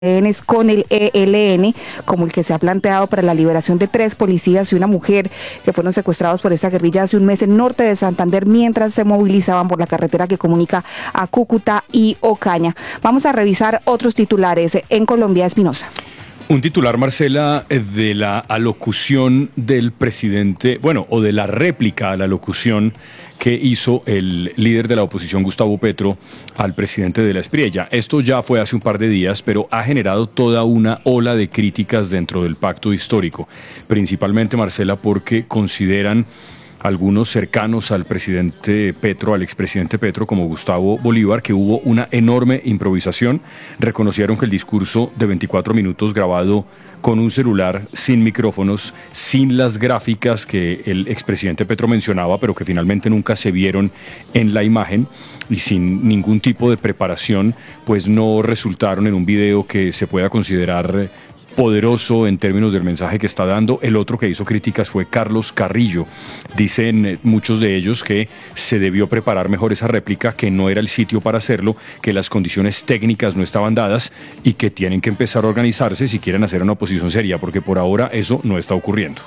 rehenes con el ELN, como el que se ha planteado para la liberación de 3 policías y una mujer que fueron secuestrados por esta guerrilla hace un mes en norte de Santander mientras se movilizaban por la carretera que comunica a Cúcuta y Ocaña. Vamos a revisar otros titulares en Colombia. Espinosa. Un titular, Marcela, de la alocución del presidente, o de la réplica a la alocución que hizo el líder de la oposición, Gustavo Petro, al presidente de la Espriella. Esto ya fue hace un par de días, pero ha generado toda una ola de críticas dentro del pacto histórico, principalmente, Marcela, porque consideran algunos cercanos al presidente Petro, al expresidente Petro, como Gustavo Bolívar, que hubo una enorme improvisación. Reconocieron que el discurso de 24 minutos grabado con un celular, sin micrófonos, sin las gráficas que el expresidente Petro mencionaba, pero que finalmente nunca se vieron en la imagen, y sin ningún tipo de preparación, pues no resultaron en un video que se pueda considerar poderoso en términos del mensaje que está dando. El otro que hizo críticas fue Carlos Carrillo. Dicen muchos de ellos que se debió preparar mejor esa réplica, que no era el sitio para hacerlo, que las condiciones técnicas no estaban dadas y que tienen que empezar a organizarse si quieren hacer una oposición seria, porque por ahora eso no está ocurriendo.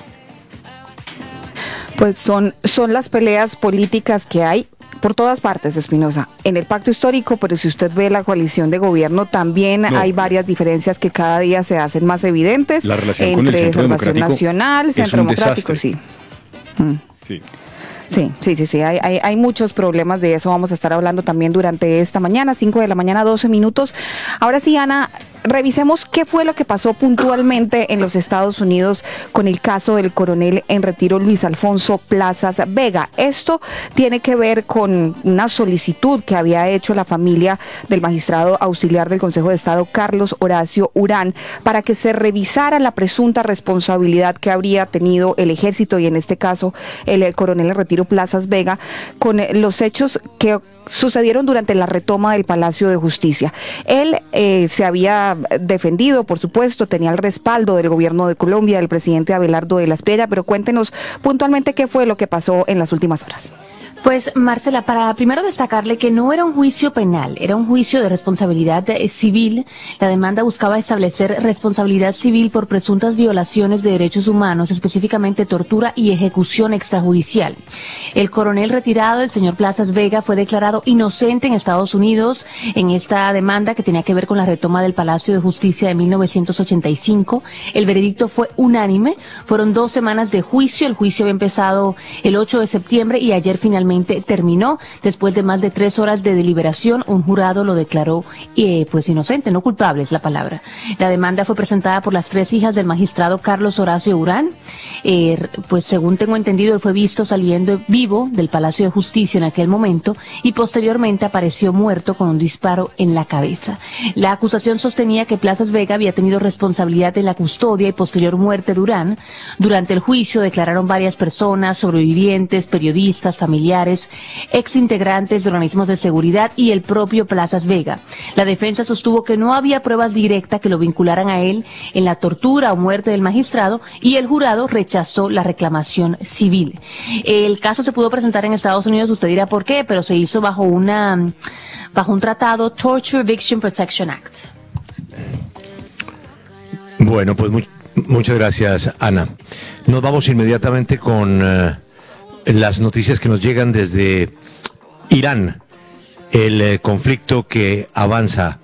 Pues son las peleas políticas que hay por todas partes, Espinosa, en el pacto histórico, pero si usted ve la coalición de gobierno, también hay varias diferencias que cada día se hacen más evidentes. La relación con el Centro Democrático Nacional, Centro Democrático, sí. Sí, hay muchos problemas de eso. Vamos a estar hablando también durante esta mañana, 5 de la mañana, 12 minutos. Ahora sí, Ana, revisemos qué fue lo que pasó puntualmente en los Estados Unidos con el caso del coronel en retiro Luis Alfonso Plazas Vega. Esto tiene que ver con una solicitud que había hecho la familia del magistrado auxiliar del Consejo de Estado, Carlos Horacio Urán, para que se revisara la presunta responsabilidad que habría tenido el ejército y en este caso el coronel en retiro Plazas Vega con los hechos que sucedieron durante la retoma del Palacio de Justicia. Él se había defendido, por supuesto, tenía el respaldo del gobierno de Colombia, del presidente Abelardo de la Espriella, pero cuéntenos puntualmente qué fue lo que pasó en las últimas horas. Pues, Marcela, para primero destacarle que no era un juicio penal, era un juicio de responsabilidad civil. La demanda buscaba establecer responsabilidad civil por presuntas violaciones de derechos humanos, específicamente tortura y ejecución extrajudicial. El coronel retirado, el señor Plazas Vega, fue declarado inocente en Estados Unidos en esta demanda que tenía que ver con la retoma del Palacio de Justicia de 1985. El veredicto fue unánime. Fueron 2 semanas de juicio. El juicio había empezado el 8 de septiembre y ayer finalmente terminó. Después de más de 3 horas de deliberación, un jurado lo declaró pues inocente, no culpable es la palabra. La demanda fue presentada por las 3 hijas del magistrado Carlos Horacio Urán. Pues según tengo entendido, él fue visto saliendo vivo del Palacio de Justicia en aquel momento y posteriormente apareció muerto con un disparo en la cabeza. La acusación sostenía que Plazas Vega había tenido responsabilidad en la custodia y posterior muerte de Urán. Durante el juicio declararon varias personas, sobrevivientes, periodistas, familiares, exintegrantes de organismos de seguridad y el propio Plazas Vega. La defensa sostuvo que no había pruebas directas que lo vincularan a él en la tortura o muerte del magistrado y el jurado rechazó la reclamación civil. El caso se pudo presentar en Estados Unidos, usted dirá por qué, pero se hizo bajo un tratado, Torture Victim Protection Act. Bueno, pues muchas gracias, Ana. Nos vamos inmediatamente con las noticias que nos llegan desde Irán. El conflicto que avanza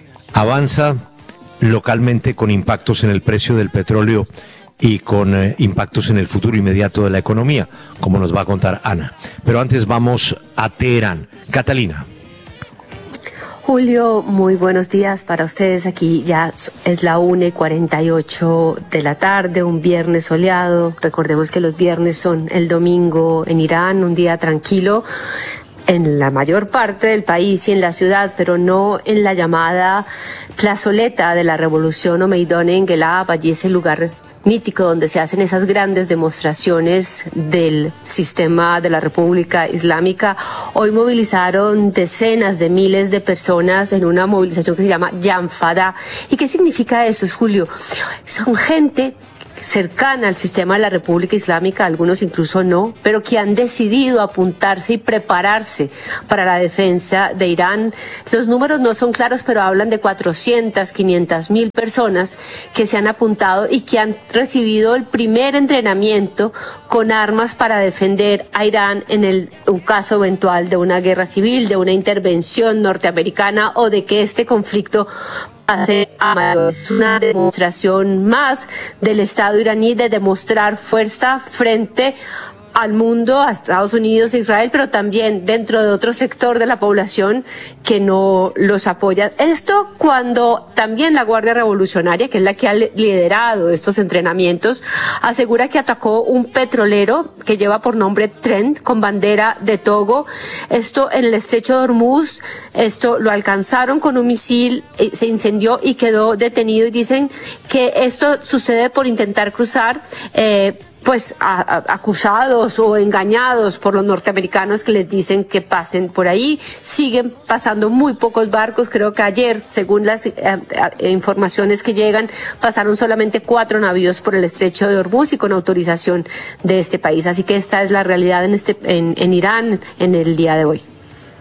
localmente con impactos en el precio del petróleo y con impactos en el futuro inmediato de la economía, como nos va a contar Ana. Pero antes vamos a Teherán. Catalina. Julio, muy buenos días para ustedes. Aquí ya es la 1:48 de la tarde, un viernes soleado. Recordemos que los viernes son el domingo en Irán, un día tranquilo en la mayor parte del país y en la ciudad, pero no en la llamada plazoleta de la revolución o Meidán Engelab. Allí es el lugar mítico donde se hacen esas grandes demostraciones del sistema de la República Islámica. Hoy movilizaron decenas de miles de personas en una movilización que se llama Yanfada. ¿Y qué significa eso, Julio? Son gente cercana al sistema de la República Islámica, algunos incluso no, pero que han decidido apuntarse y prepararse para la defensa de Irán. Los números no son claros, pero hablan de 400, 500.000 personas que se han apuntado y que han recibido el primer entrenamiento con armas para defender a Irán en un caso eventual de una guerra civil, de una intervención norteamericana o de que este conflicto es una demostración más del Estado iraní de demostrar fuerza frente al mundo, a Estados Unidos e Israel, pero también dentro de otro sector de la población que no los apoya. Esto cuando también la Guardia Revolucionaria, que es la que ha liderado estos entrenamientos, asegura que atacó un petrolero que lleva por nombre Trent con bandera de Togo. Esto en el estrecho de Hormuz, esto lo alcanzaron con un misil, se incendió y quedó detenido, y dicen que esto sucede por intentar cruzar acusados o engañados por los norteamericanos que les dicen que pasen por ahí. Siguen pasando muy pocos barcos. Creo que ayer, según las informaciones que llegan, pasaron solamente 4 navíos por el estrecho de Hormuz y con autorización de este país. Así que esta es la realidad en Irán en el día de hoy.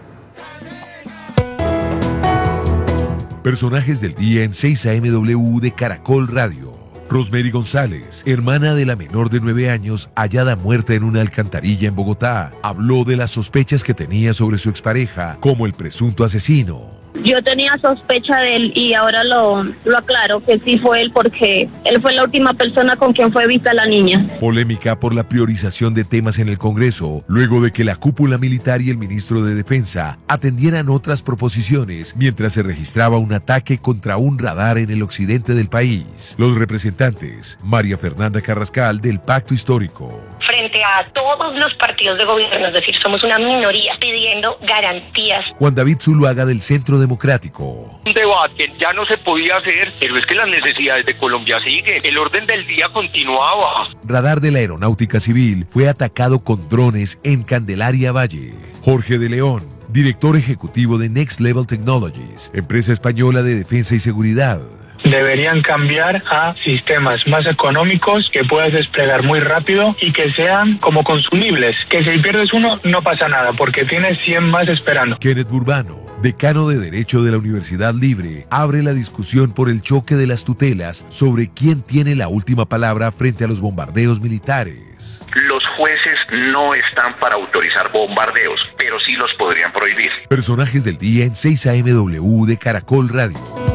Personajes del día en 6 AMW de Caracol Radio. Rosemary González, hermana de la menor de 9 años, hallada muerta en una alcantarilla en Bogotá, habló de las sospechas que tenía sobre su expareja como el presunto asesino. Yo tenía sospecha de él y ahora lo aclaro que sí fue él, porque él fue la última persona con quien fue vista la niña. Polémica por la priorización de temas en el Congreso, luego de que la cúpula militar y el ministro de Defensa atendieran otras proposiciones mientras se registraba un ataque contra un radar en el occidente del país. Los representantes, María Fernanda Carrascal del Pacto Histórico. Frente a todos los partidos de gobierno, es decir, somos una minoría pidiendo garantías. Juan David Zuluaga del Centro Democrático. Un debate ya no se podía hacer, pero es que las necesidades de Colombia siguen. El orden del día continuaba. Radar de la Aeronáutica Civil fue atacado con drones en Candelaria Valle. Jorge de León, director ejecutivo de Next Level Technologies, empresa española de defensa y seguridad. Deberían cambiar a sistemas más económicos que puedas desplegar muy rápido y que sean como consumibles, que si pierdes uno no pasa nada porque tienes 100 más esperando. Kenneth Burbano, decano de Derecho de la Universidad Libre, abre la discusión por el choque de las tutelas sobre quién tiene la última palabra frente a los bombardeos militares. Los jueces no están para autorizar bombardeos, pero sí los podrían prohibir. Personajes del día en 6 AMW de Caracol Radio.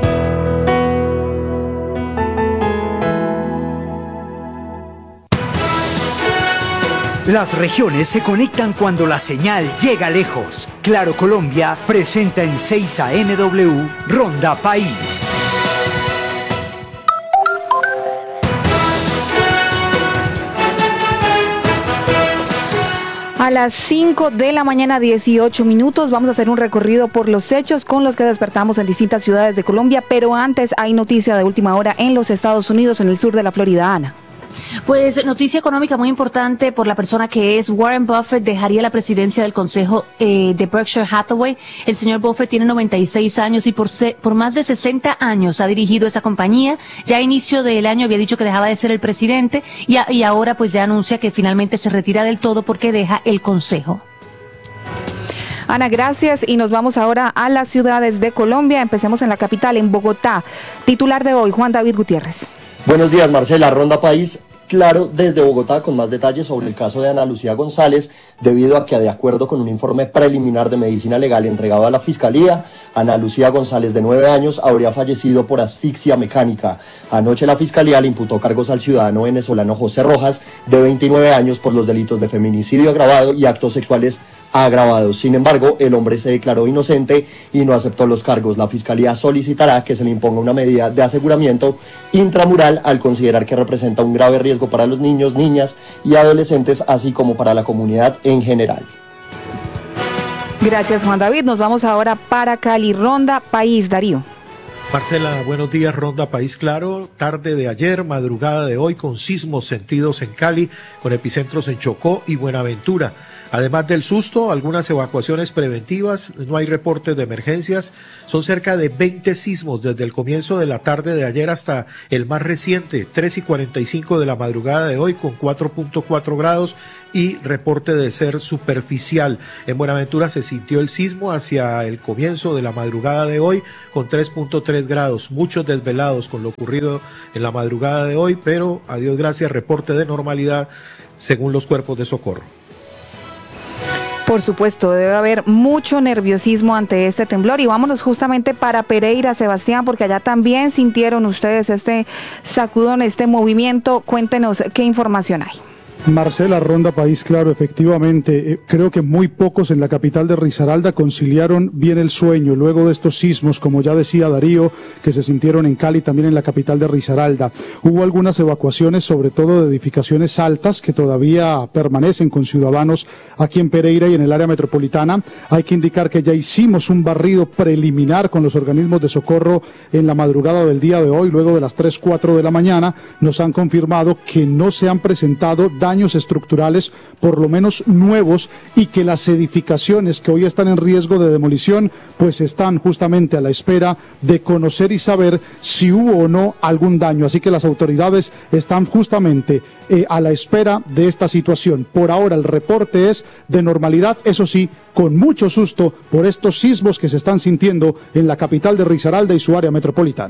Las regiones se conectan cuando la señal llega lejos. Claro Colombia presenta en 6 AMW Ronda País. A las 5 de la mañana, 18 minutos, vamos a hacer un recorrido por los hechos con los que despertamos en distintas ciudades de Colombia, pero antes hay noticia de última hora en los Estados Unidos, en el sur de la Florida, Ana. Pues noticia económica muy importante por la persona que es Warren Buffett. Dejaría la presidencia del consejo de Berkshire Hathaway. El señor Buffett tiene 96 años y por más de 60 años ha dirigido esa compañía. Ya a inicio del año había dicho que dejaba de ser el presidente y ahora pues ya anuncia que finalmente se retira del todo porque deja el consejo. Ana, gracias, y nos vamos ahora a las ciudades de Colombia. Empecemos en la capital, en Bogotá. Titular de hoy, Juan David Gutiérrez. Buenos días, Marcela. Ronda País, claro, desde Bogotá, con más detalles sobre el caso de Ana Lucía González, debido a que, de acuerdo con un informe preliminar de medicina legal entregado a la Fiscalía, Ana Lucía González, de 9 años, habría fallecido por asfixia mecánica. Anoche la Fiscalía le imputó cargos al ciudadano venezolano José Rojas, de 29 años, por los delitos de feminicidio agravado y actos sexuales agravados. Sin embargo, el hombre se declaró inocente y no aceptó los cargos. La Fiscalía solicitará que se le imponga una medida de aseguramiento intramural al considerar que representa un grave riesgo para los niños, niñas y adolescentes, así como para la comunidad en general. Gracias, Juan David. Nos vamos ahora para Cali. Ronda País, Darío. Marcela, buenos días. Ronda País Claro, tarde de ayer, madrugada de hoy, con sismos sentidos en Cali, con epicentros en Chocó y Buenaventura. Además del susto, algunas evacuaciones preventivas, no hay reportes de emergencias. Son cerca de 20 sismos desde el comienzo de la tarde de ayer hasta el más reciente, 3:45 de la madrugada de hoy, con 4.4 grados y reporte de ser superficial. En Buenaventura se sintió el sismo hacia el comienzo de la madrugada de hoy, con 3.3 grados. Muchos desvelados con lo ocurrido en la madrugada de hoy, pero a Dios gracias, reporte de normalidad según los cuerpos de socorro. Por supuesto, debe haber mucho nerviosismo ante este temblor y vámonos justamente para Pereira, Sebastián, porque allá también sintieron ustedes este sacudón, este movimiento. Cuéntenos qué información hay. Marcela, Ronda País Claro, efectivamente, creo que muy pocos en la capital de Risaralda conciliaron bien el sueño luego de estos sismos, como ya decía Darío, que se sintieron en Cali, también en la capital de Risaralda. Hubo algunas evacuaciones, sobre todo de edificaciones altas, que todavía permanecen con ciudadanos aquí en Pereira y en el área metropolitana. Hay que indicar que ya hicimos un barrido preliminar con los organismos de socorro en la madrugada del día de hoy, luego de las 3, 4 de la mañana. Nos han confirmado que no se han presentado daños estructurales, por lo menos nuevos, y que las edificaciones que hoy están en riesgo de demolición pues están justamente a la espera de conocer y saber si hubo o no algún daño. Así que las autoridades están justamente a la espera de esta situación. Por ahora el reporte es de normalidad, eso sí, con mucho susto por estos sismos que se están sintiendo en la capital de Risaralda y su área metropolitana.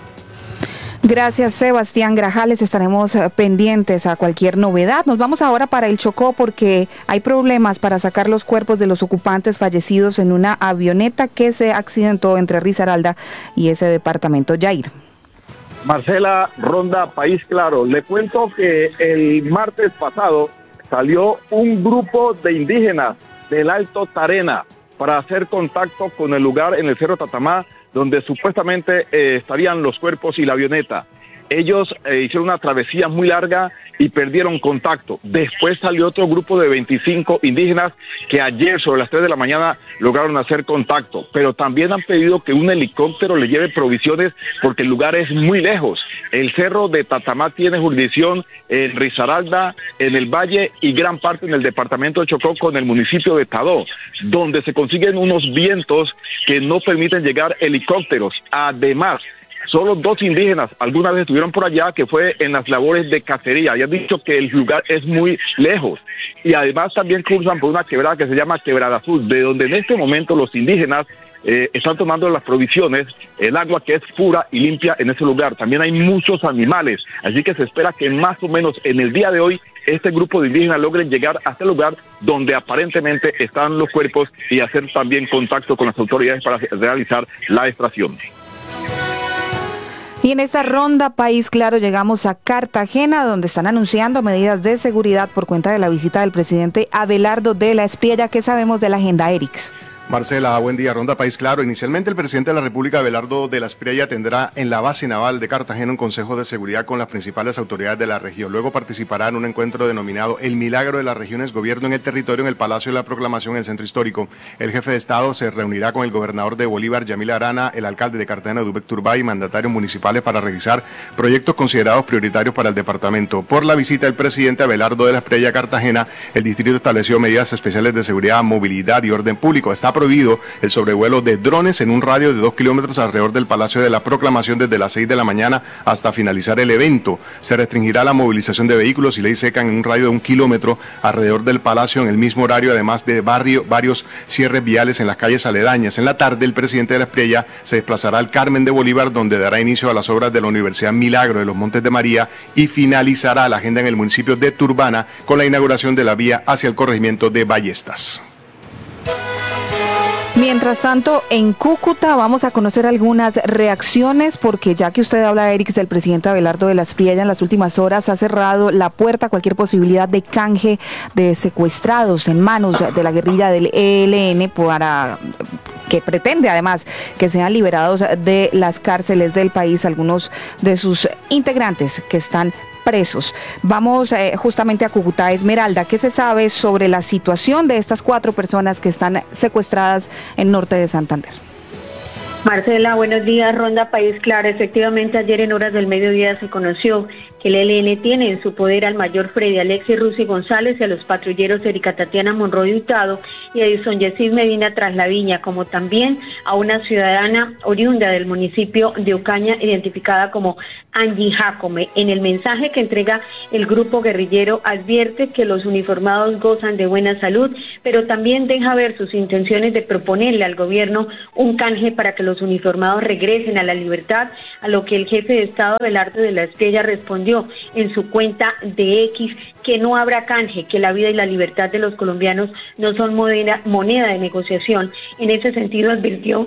Gracias, Sebastián Grajales. Estaremos pendientes a cualquier novedad. Nos vamos ahora para el Chocó porque hay problemas para sacar los cuerpos de los ocupantes fallecidos en una avioneta que se accidentó entre Risaralda y ese departamento. Yair. Marcela, Ronda País Claro. Le cuento que el martes pasado salió un grupo de indígenas del Alto Tarena para hacer contacto con el lugar en el Cerro Tatamá, donde supuestamente estarían los cuerpos y la avioneta. Ellos hicieron una travesía muy larga y perdieron contacto. Después salió otro grupo de 25 indígenas que ayer sobre las 3 de la mañana lograron hacer contacto, pero también han pedido que un helicóptero le lleve provisiones porque el lugar es muy lejos. El Cerro de Tatamá tiene jurisdicción en Risaralda, en el Valle y gran parte en el departamento de Chocó con el municipio de Tadó, donde se consiguen unos vientos que no permiten llegar helicópteros. Además, solo 2 indígenas alguna vez estuvieron por allá, que fue en las labores de cacería, y han dicho que el lugar es muy lejos, y además también cruzan por una quebrada que se llama Quebrada Azul, de donde en este momento los indígenas están tomando las provisiones, el agua que es pura y limpia en ese lugar. También hay muchos animales, así que se espera que más o menos en el día de hoy este grupo de indígenas logren llegar hasta el lugar donde aparentemente están los cuerpos y hacer también contacto con las autoridades para realizar la extracción. Y en esta Ronda País Claro llegamos a Cartagena, donde están anunciando medidas de seguridad por cuenta de la visita del presidente Abelardo de la Espriella. ¿Qué sabemos de la agenda, Erix? Marcela, buen día. Ronda País Claro. Inicialmente el presidente de la República, Abelardo de la Espriella, tendrá en la base naval de Cartagena un consejo de seguridad con las principales autoridades de la región. Luego participará en un encuentro denominado El Milagro de las Regiones, Gobierno en el Territorio, en el Palacio de la Proclamación, en el Centro Histórico. El jefe de Estado se reunirá con el gobernador de Bolívar, Yamil Arana, el alcalde de Cartagena, Dubek Turbay, y mandatarios municipales para revisar proyectos considerados prioritarios para el departamento. Por la visita del presidente Abelardo de la Espriella a Cartagena, el distrito estableció medidas especiales de seguridad, movilidad y orden público. Está prohibido el sobrevuelo de drones en un radio de 2 kilómetros alrededor del Palacio de la Proclamación desde las 6 de la mañana hasta finalizar el evento. Se restringirá la movilización de vehículos y ley seca en un radio de 1 kilómetro alrededor del Palacio en el mismo horario, además de varios cierres viales en las calles aledañas. En la tarde, el presidente de la Espriella se desplazará al Carmen de Bolívar, donde dará inicio a las obras de la Universidad Milagro de los Montes de María y finalizará la agenda en el municipio de Turbana con la inauguración de la vía hacia el corregimiento de Ballestas. Mientras tanto, en Cúcuta vamos a conocer algunas reacciones, porque ya que usted habla, Erix, del presidente Abelardo de la Espriella, en las últimas horas ha cerrado la puerta a cualquier posibilidad de canje de secuestrados en manos de la guerrilla del ELN, para que pretende además que sean liberados de las cárceles del país algunos de sus integrantes que están presos. Vamos justamente a Cúcuta. Esmeralda, ¿qué se sabe sobre la situación de estas 4 personas que están secuestradas en norte de Santander? Marcela, buenos días. Ronda País Claro. Efectivamente, ayer en horas del mediodía se conoció que el ELN tiene en su poder al mayor Freddy Alexis Rusi González y a los patrulleros Erika Tatiana Monroy Hurtado y Edison Yesid Medina Traslaviña, como también a una ciudadana oriunda del municipio de Ocaña, identificada como Angie Jacome. En el mensaje que entrega el grupo guerrillero advierte que los uniformados gozan de buena salud, pero también deja ver sus intenciones de proponerle al gobierno un canje para que los uniformados regresen a la libertad, a lo que el jefe de Estado Abelardo de la Espriella respondió en su cuenta de X que no habrá canje, que la vida y la libertad de los colombianos no son moneda de negociación. En ese sentido advirtió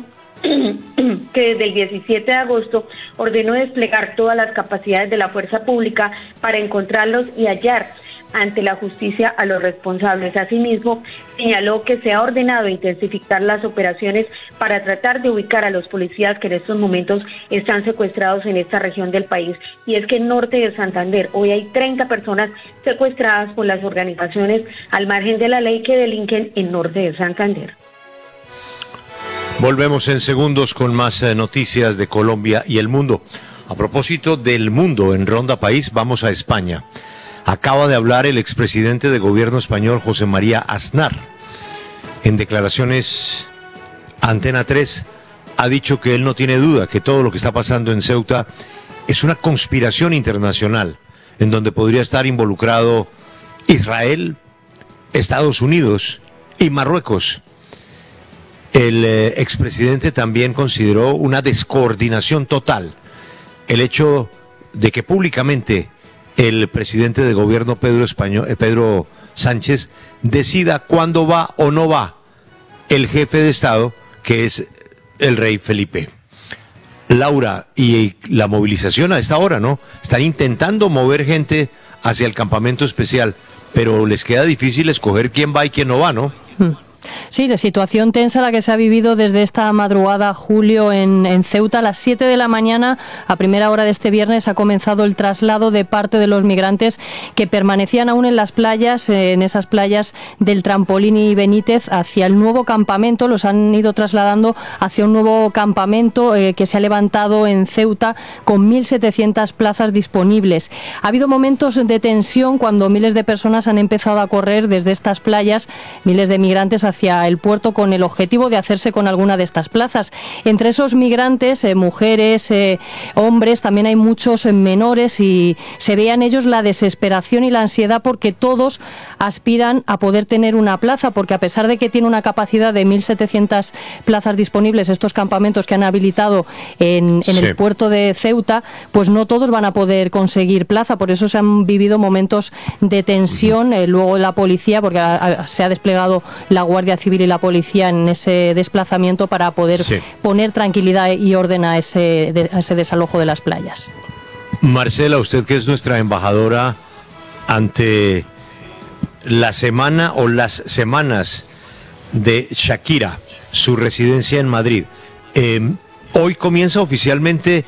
que desde el 17 de agosto ordenó desplegar todas las capacidades de la fuerza pública para encontrarlos y hallar ante la justicia a los responsables. Asimismo, señaló que se ha ordenado intensificar las operaciones para tratar de ubicar a los policías que en estos momentos están secuestrados en esta región del país. Y es que en norte de Santander hoy hay 30 personas secuestradas por las organizaciones al margen de la ley que delinquen en norte de Santander. Volvemos en segundos con más noticias de Colombia y el mundo. A propósito del mundo, en Ronda País vamos a España. Acaba de hablar el expresidente de gobierno español, José María Aznar. En declaraciones a Antena 3 ha dicho que él no tiene duda que todo lo que está pasando en Ceuta es una conspiración internacional en donde podría estar involucrado Israel, Estados Unidos y Marruecos. El expresidente también consideró una descoordinación total el hecho de que públicamente el presidente de gobierno Pedro Sánchez decida cuándo va o no va el jefe de Estado, que es el rey Felipe. Laura, y la movilización a esta hora, ¿no? Están intentando mover gente hacia el campamento especial, pero les queda difícil escoger quién va y quién no va, ¿no? Sí, la situación tensa la que se ha vivido desde esta madrugada, Julio, en Ceuta. A las 7 de la mañana, a primera hora de este viernes, ha comenzado el traslado de parte de los migrantes que permanecían aún en las playas, en esas playas del Trampolín y Benítez, hacia el nuevo campamento. Los han ido trasladando hacia un nuevo campamento que se ha levantado en Ceuta con 1.700 plazas disponibles. Ha habido momentos de tensión cuando miles de personas han empezado a correr desde estas playas, miles de migrantes hacia el puerto con el objetivo de hacerse con alguna de estas plazas. Entre esos migrantes, mujeres, hombres, también hay muchos menores y se vean ellos la desesperación y la ansiedad porque todos aspiran a poder tener una plaza, porque a pesar de que tiene una capacidad de 1.700 plazas disponibles estos campamentos que han habilitado en el puerto de Ceuta, pues no todos van a poder conseguir plaza. Por eso se han vivido momentos de tensión. Luego la policía, porque se ha desplegado la Guardia Civil y la policía en ese desplazamiento para poder poner tranquilidad y orden a ese desalojo de las playas. Marcela, usted que es nuestra embajadora ante la semana o las semanas de Shakira, su residencia en Madrid. Hoy comienza oficialmente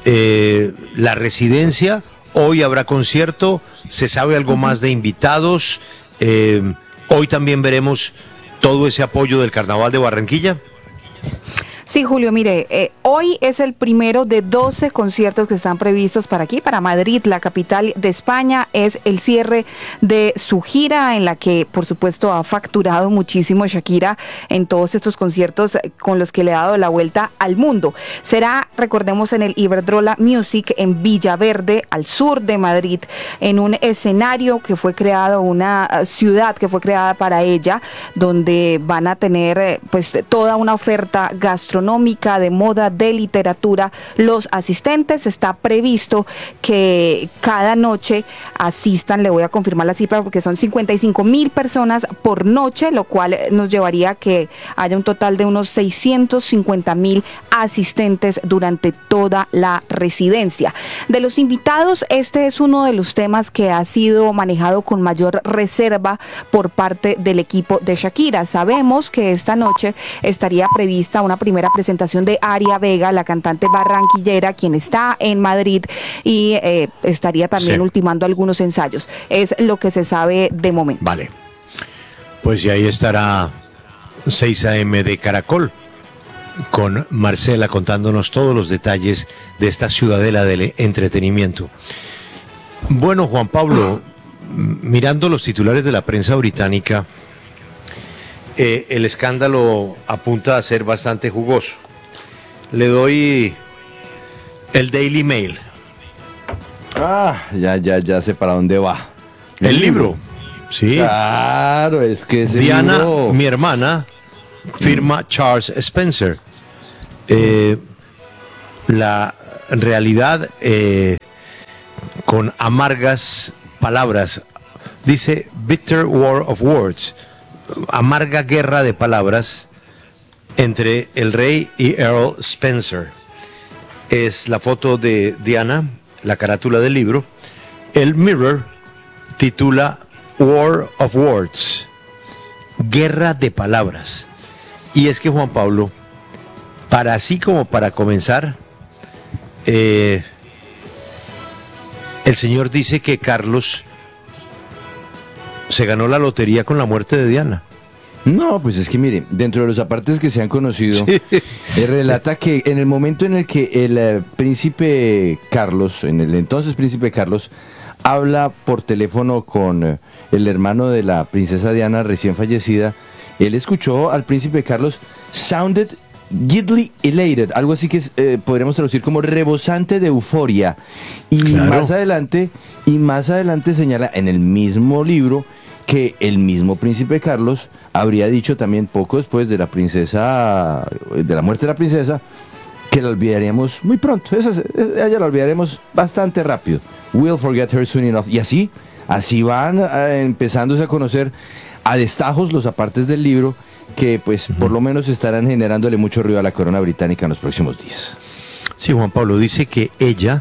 la residencia, hoy habrá concierto, se sabe algo más de invitados, hoy también veremos todo ese apoyo del Carnaval de Barranquilla. Sí, Julio, mire, hoy es el primero de 12 conciertos que están previstos para aquí, para Madrid, la capital de España. Es el cierre de su gira en la que, por supuesto, ha facturado muchísimo Shakira en todos estos conciertos con los que le ha dado la vuelta al mundo. Será, recordemos, en el Iberdrola Music en Villaverde, al sur de Madrid, en un escenario que fue creado, una ciudad que fue creada para ella, donde van a tener pues toda una oferta gastronómica, de moda, de literatura. Los asistentes, está previsto que cada noche asistan, le voy a confirmar la cifra porque son 55,000 personas por noche, lo cual nos llevaría a que haya un total de unos 650,000 asistentes durante toda la residencia. De los invitados, este es uno de los temas que ha sido manejado con mayor reserva por parte del equipo de Shakira. Sabemos que esta noche estaría prevista una primera presentación de Aria Vega, la cantante barranquillera, quien está en Madrid y estaría también ultimando algunos ensayos. Es lo que se sabe de momento. Vale, pues y ahí estará 6 AM de Caracol, con Marcela contándonos todos los detalles de esta ciudadela del entretenimiento. Bueno, Juan Pablo, mirando los titulares de la prensa británica, el escándalo apunta a ser bastante jugoso. Le doy el Daily Mail. Ya sé para dónde va. El libro. Sí. Claro, es que ese Diana, libro... mi hermana, firma Charles Spencer. La realidad con amargas palabras. Dice Bitter War of Words. Amarga guerra de palabras entre el rey y Earl Spencer. Es la foto de Diana, la carátula del libro. El Mirror titula War of Words, guerra de palabras. Y es que, Juan Pablo, para así como para comenzar, el señor dice que Carlos se ganó la lotería con la muerte de Diana. No, pues es que mire, dentro de los apartes que se han conocido, relata que en el momento en el que el príncipe Carlos, en el entonces príncipe Carlos, habla por teléfono con el hermano de la princesa Diana recién fallecida, él escuchó al príncipe Carlos sounded gidly elated, algo así que podríamos traducir como rebosante de euforia. Y claro, más adelante señala en el mismo libro que el mismo príncipe Carlos habría dicho también poco después de la muerte de la princesa, que la olvidaríamos muy pronto. Ella la olvidaremos bastante rápido. We'll forget her soon enough. Y así van empezándose a conocer a destajos los apartes del libro que pues por lo menos estarán generándole mucho ruido a la corona británica en los próximos días. Sí, Juan Pablo dice que ella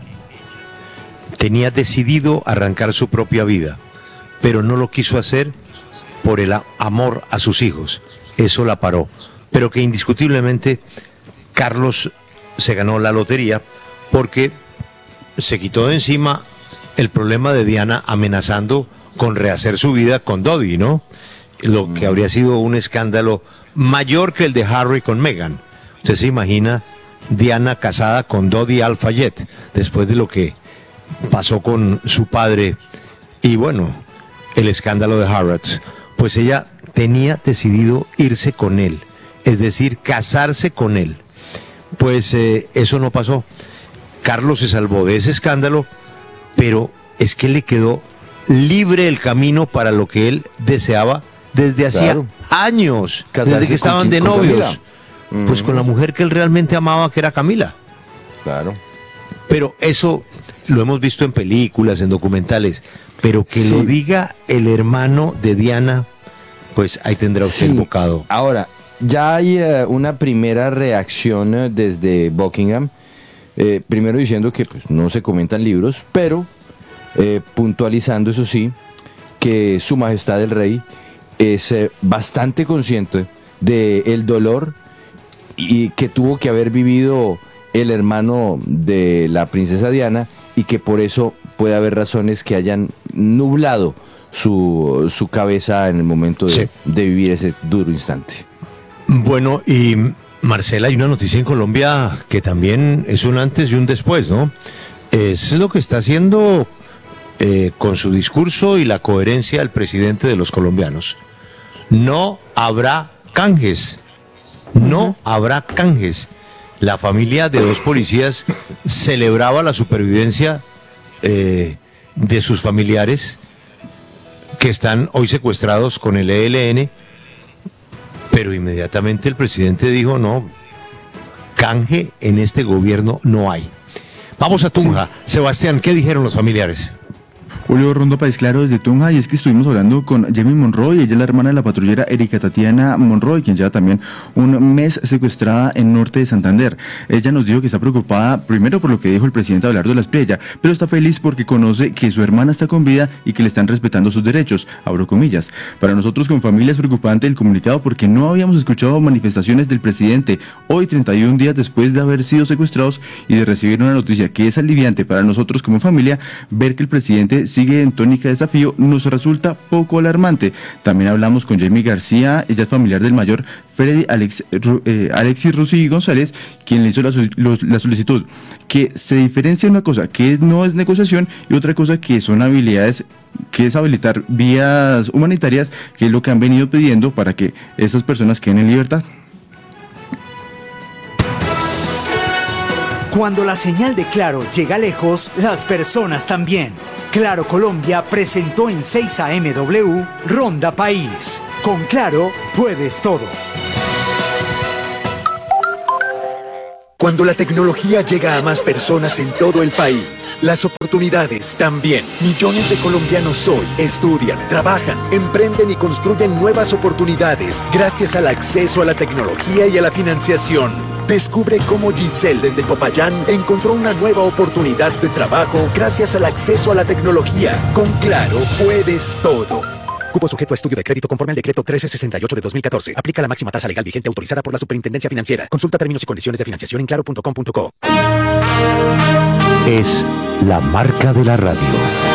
tenía decidido arrancar su propia vida, pero no lo quiso hacer por el amor a sus hijos. Eso la paró. Pero que indiscutiblemente Carlos se ganó la lotería porque se quitó de encima el problema de Diana amenazando con rehacer su vida con Dodi, ¿no? Lo que habría sido un escándalo mayor que el de Harry con Meghan. Usted se imagina Diana casada con Dodi Al-Fayed después de lo que pasó con su padre y bueno, el escándalo de Harrods. Pues ella tenía decidido irse con él, es decir, casarse con él. Pues eso no pasó. Carlos se salvó de ese escándalo, pero es que le quedó libre el camino para lo que él deseaba desde hacía años, desde que estaban de novios. Pues con la mujer que él realmente amaba, que era Camila. Claro. Pero eso lo hemos visto en películas, en documentales, pero que lo diga el hermano de Diana, pues ahí tendrá usted el bocado. Ahora, ya hay una primera reacción desde Buckingham, primero diciendo que pues, no se comentan libros, pero puntualizando, eso sí, que Su Majestad el Rey es bastante consciente del dolor y que tuvo que haber vivido el hermano de la princesa Diana y que por eso puede haber razones que hayan nublado su cabeza en el momento de vivir ese duro instante. Bueno, y Marcela, hay una noticia en Colombia que también es un antes y un después, ¿no? Es lo que está haciendo con su discurso y la coherencia del presidente de los colombianos. No habrá canjes, no habrá canjes. La familia de dos policías celebraba la supervivencia de sus familiares que están hoy secuestrados con el ELN, pero inmediatamente el presidente dijo no, canje en este gobierno no hay. Vamos a Tunja. Sebastián, ¿qué dijeron los familiares? Julio, Ronda País Claro desde Tunja, y es que estuvimos hablando con Jamie Monroy, ella es la hermana de la patrullera Erika Tatiana Monroy, quien lleva también un mes secuestrada en norte de Santander. Ella nos dijo que está preocupada primero por lo que dijo el presidente Abelardo Lasprilla, pero está feliz porque conoce que su hermana está con vida y que le están respetando sus derechos, abro comillas. Para nosotros con familia es preocupante el comunicado porque no habíamos escuchado manifestaciones del presidente hoy 31 días después de haber sido secuestrados y de recibir una noticia que es aliviante para nosotros como familia ver que el presidente sigue en tónica de desafío nos resulta poco alarmante. También hablamos con Jamie García, ella es familiar del mayor Freddy Alexis Rusi González, quien le hizo la solicitud. Que se diferencia una cosa que no es negociación y otra cosa que son habilidades, que es habilitar vías humanitarias, que es lo que han venido pidiendo para que estas personas queden en libertad. Cuando la señal de Claro llega lejos, las personas también. Claro Colombia presentó en 6 AMW Ronda País. Con Claro puedes todo. Cuando la tecnología llega a más personas en todo el país, las oportunidades también. Millones de colombianos hoy estudian, trabajan, emprenden y construyen nuevas oportunidades gracias al acceso a la tecnología y a la financiación. Descubre cómo Giselle desde Popayán encontró una nueva oportunidad de trabajo gracias al acceso a la tecnología. Con Claro puedes todo. Cupo sujeto a estudio de crédito conforme al decreto 1368 de 2014. Aplica la máxima tasa legal vigente autorizada por la Superintendencia Financiera. Consulta términos y condiciones de financiación en claro.com.co. Es la marca de la radio.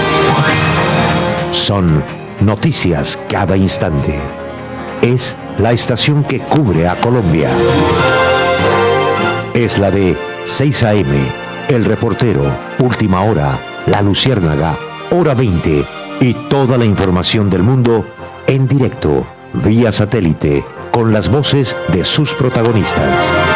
Son noticias cada instante. Es la estación que cubre a Colombia. Es la de 6 AM, El Reportero, Última Hora, La Luciérnaga, Hora 20 y toda la información del mundo en directo, vía satélite, con las voces de sus protagonistas.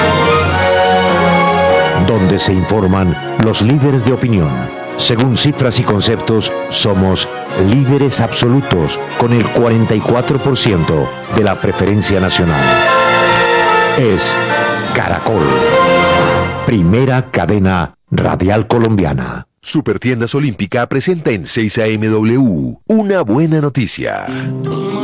Donde se informan los líderes de opinión. Según cifras y conceptos, somos líderes absolutos con el 44% de la preferencia nacional. Es Caracol, primera cadena radial colombiana. Supertiendas Olímpica presenta en 6 AMW una buena noticia.